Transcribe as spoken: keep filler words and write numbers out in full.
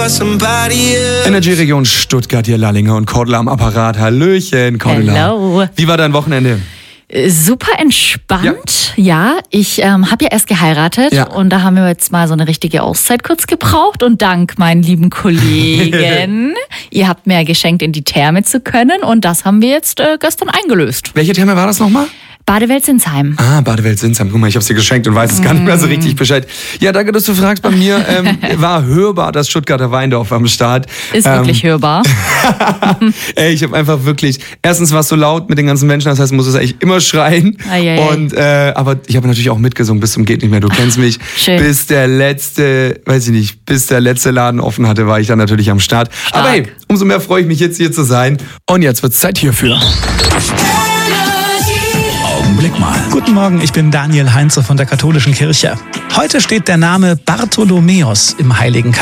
Energy-Region Stuttgart, hier Lallinger und Cordula am Apparat. Hallöchen, Cordula. Hello. Wie war dein Wochenende? Super entspannt, ja. ja ich ähm, habe ja erst geheiratet ja. und da haben wir jetzt mal so eine richtige Auszeit kurz gebraucht. Und dank meinen lieben Kollegen, ihr habt mir geschenkt, in die Therme zu können. Und das haben wir jetzt äh, gestern eingelöst. Welche Therme war das nochmal? Badewelt Sinsheim. Ah, Badewelt Sinsheim. Guck mal, ich hab's dir geschenkt und weiß es gar nicht mehr so richtig Bescheid. Ja, danke, dass du fragst. Bei mir ähm, war hörbar das Stuttgarter Weindorf am Start. Ist ähm, wirklich hörbar. Ey, ich habe einfach wirklich, erstens war es so laut mit den ganzen Menschen, das heißt, ich muss es eigentlich immer schreien. Ai, ai, und äh, aber ich habe natürlich auch mitgesungen bis zum geht nicht mehr. Du kennst mich. Schön. Bis der letzte, weiß ich nicht, bis der letzte Laden offen hatte, war ich dann natürlich am Start. Stark. Aber hey, umso mehr freue ich mich jetzt hier zu sein. Und jetzt wird's Zeit hierfür. Augenblick mal. Guten Morgen, ich bin Daniel Heinze von der Katholischen Kirche. Heute steht der Name Bartholomäus im Heiligen